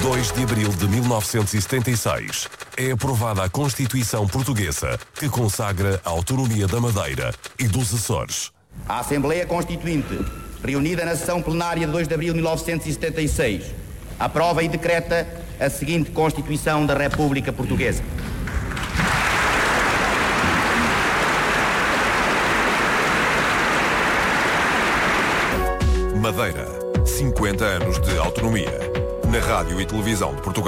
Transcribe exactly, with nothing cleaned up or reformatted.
dois de abril de mil novecentos e setenta e seis, é aprovada a Constituição Portuguesa, que consagra a autonomia da Madeira e dos Açores. A Assembleia Constituinte, reunida na sessão plenária de dois de abril de mil novecentos e setenta e seis, aprova e decreta a seguinte Constituição da República Portuguesa. Madeira, cinquenta anos de autonomia. Na rádio e televisão de Portugal.